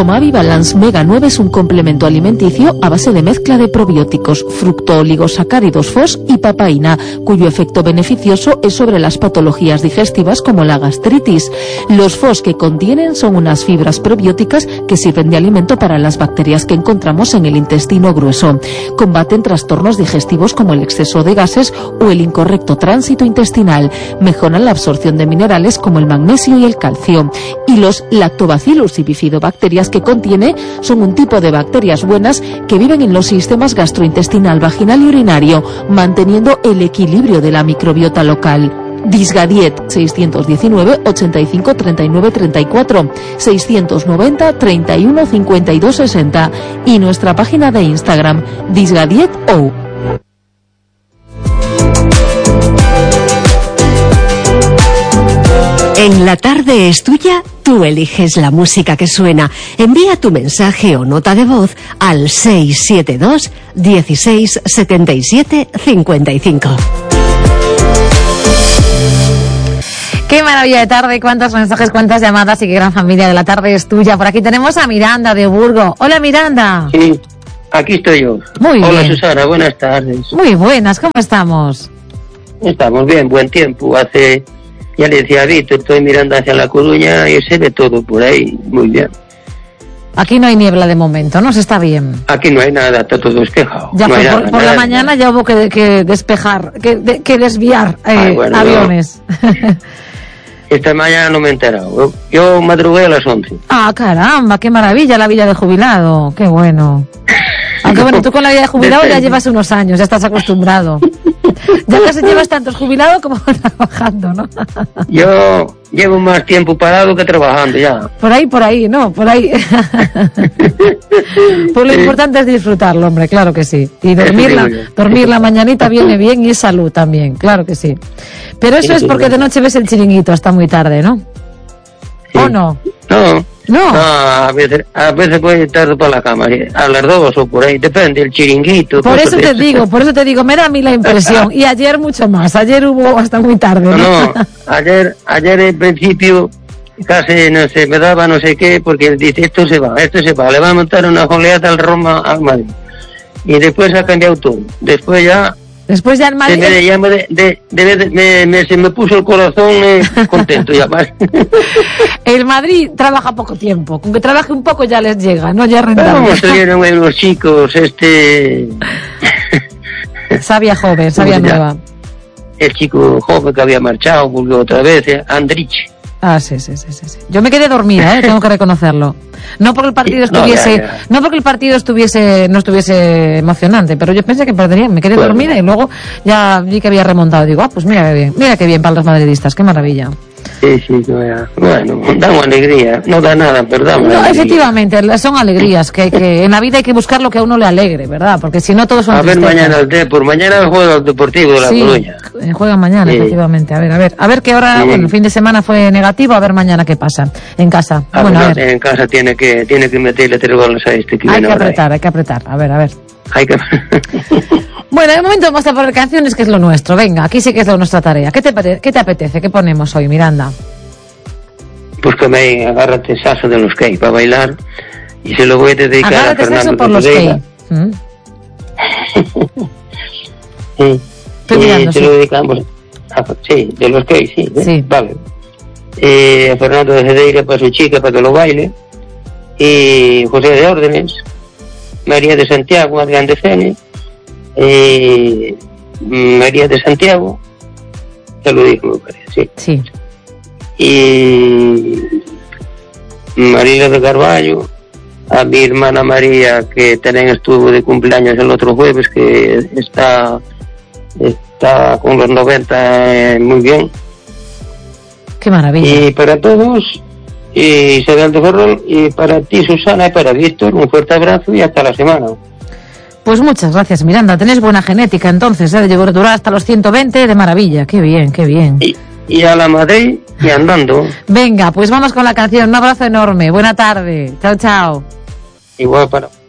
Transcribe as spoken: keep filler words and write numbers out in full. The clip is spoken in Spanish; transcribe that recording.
Tomavi Balance Mega nueve es un complemento alimenticio a base de mezcla de probióticos, fructooligosacáridos F O S y papaína, cuyo efecto beneficioso es sobre las patologías digestivas como la gastritis. Los F O S que contienen son unas fibras probióticas que sirven de alimento para las bacterias que encontramos en el intestino grueso. Combaten trastornos digestivos como el exceso de gases o el incorrecto tránsito intestinal. Mejoran la absorción de minerales como el magnesio y el calcio. Y los lactobacillus y bifidobacterias que contiene son un tipo de bacterias buenas que viven en los sistemas gastrointestinal, vaginal y urinario, manteniendo el equilibrio de la microbiota local. Disgadiet seiscientos diecinueve ochenta y cinco treinta y nueve treinta y cuatro, seiscientos noventa treinta y uno cincuenta y dos sesenta y nuestra página de Instagram Disgadiet O. En La Tarde es Tuya, tú eliges la música que suena. Envía tu mensaje o nota de voz al seis siete dos, dieciséis, setenta y siete, cincuenta y cinco. Qué maravilla de tarde, cuántos mensajes, cuántas llamadas y qué gran familia de La Tarde es Tuya. Por aquí tenemos a Miranda de Burgo. Hola, Miranda. Sí, aquí estoy yo. Muy Hola, bien. Susana, buenas tardes. Muy buenas, ¿cómo estamos? Estamos bien, buen tiempo. Hace, ya le decía a Víctor, estoy mirando hacia La Coruña y se ve todo por ahí, muy bien. Aquí no hay niebla de momento, ¿no? Se está bien. Aquí no hay nada, está todo despejado. Ya no por, hay nada, por, por nada, la mañana nada. ya hubo que, que despejar, que, de, que desviar eh, Ay, bueno, aviones. Esta mañana no me he enterado. Yo madrugué a las once. Ah, caramba, qué maravilla la vida de jubilado, qué bueno. Aunque bueno, tú con la vida de jubilado ya llevas unos años, ya estás acostumbrado. Ya casi llevas tantos jubilado como trabajando, ¿no? Yo llevo más tiempo parado que trabajando ya. Por ahí, por ahí, ¿no? Por ahí. Pues lo importante es disfrutarlo, hombre, claro que sí. Y dormir la, dormir la mañanita viene bien y es salud también, claro que sí. Pero eso es porque de noche ves el chiringuito hasta muy tarde, ¿no? Sí. ¿O no? No. No. No, a veces, a veces voy tarde para la cama, ¿sí? A las dos o por ahí, depende del chiringuito. Por eso te de... digo, por eso te digo, me da a mí la impresión. Y ayer mucho más, ayer hubo hasta muy tarde, ¿no? No, no, ayer, ayer en principio casi, no sé, me daba no sé qué, porque él dice, esto se va, esto se va, le va a montar una goleada al Roma al Madrid. Y después ha cambiado todo. Después ya... Después ya el Madrid... De, de, ya me, de, de, de, me, me, se me puso el corazón eh, contento ya más. El Madrid trabaja poco tiempo, con que trabaje un poco ya les llega, no ya rentable. Vamos, salieron unos chicos, este... Sabia joven, sabia nueva. El chico joven que había marchado, volvió otra vez, eh, Andrich. Ah, sí, sí, sí, sí, sí. Yo me quedé dormida, ¿eh? Tengo que reconocerlo. No porque el partido estuviese, no, ya, ya. no porque el partido estuviese, no estuviese emocionante, pero yo pensé que perderían. Me quedé bueno. dormida y luego ya vi que había remontado. Digo, ah, pues mira qué bien, mira qué bien para los madridistas, qué maravilla. Sí, sí, bueno, damos alegría, no da nada, pero damos no, alegría. Efectivamente, son alegrías, que, que en la vida hay que buscar lo que a uno le alegre, ¿verdad? Porque si no todos son A ver tristezas. mañana el Depor, mañana juega el Deportivo de La sí, Coruña. Juegan mañana, sí. efectivamente, a ver, a ver, a ver qué hora, sí. Bueno, el fin de semana fue negativo, a ver mañana qué pasa, en casa. Ah, bueno, pues, a ver. En casa tiene que, tiene que meterle tres goles a este que Hay viene que ahora apretar, ahí. hay que apretar, a ver, a ver. Hay que... Bueno, de momento vamos a poner canciones, que es lo nuestro, venga, aquí sí que es lo nuestra tarea. ¿Qué te, qué te apetece? ¿Qué ponemos hoy, Miranda? Pues que me agárrate saso de los Key para bailar y se lo voy a dedicar agárrate a Fernando saso por los Key. ¿Mm? Sí. Estoy mirando, eh, se sí. lo dedicamos a, sí, de los Key, sí, ¿eh? Sí. Vale. Eh, a Fernando de Cedeira para su chica para que lo baile, y José de Órdenes, María de Santiago, Adrián de Fene, eh, María de Santiago, te lo dijo, me parece, sí. Sí. Y Marila de Carballo, a mi hermana María, que también estuvo de cumpleaños el otro jueves, que está está con los noventa eh, muy bien. Qué maravilla. Y para todos, y Isabel de Ferrol, y para ti, Susana, y para Víctor, un fuerte abrazo y hasta la semana. Pues muchas gracias, Miranda. Tenés buena genética entonces, ¿eh? De durar hasta los ciento veinte, de maravilla. Qué bien, qué bien. Y, y a la Madrid y andando. Venga, pues vamos con la canción. Un abrazo enorme. Buena tarde. Chao, chao. Igual para...